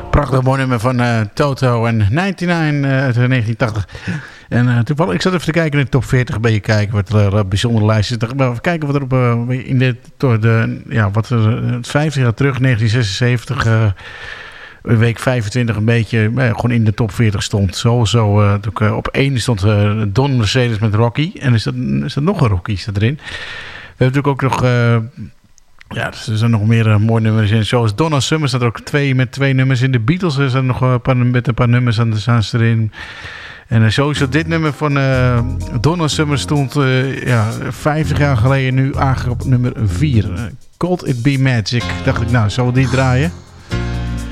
Prachtig mooi nummer van Toto en 99 uit 1980. En toevallig, ik zat even te kijken in de top 40, een beetje kijken wat er bijzondere lijsten is. Even kijken wat er op in wat er 50 jaar terug, 1976, week 25 een beetje gewoon in de top 40 stond. Sowieso op 1 stond Don Mercedes met Rocky. En er staat nog een Rocky erin. We hebben natuurlijk ook nog... er zijn nog meer mooie nummers in. Zoals Donna Summer staat er ook met twee nummers in. De Beatles er zijn nog met een paar nummers aan de erin. En sowieso dit nummer van Donna Summer stond 50 jaar geleden nu aangekomen op nummer 4. Cold It Be Magic. Dacht ik, nou, zullen we die draaien?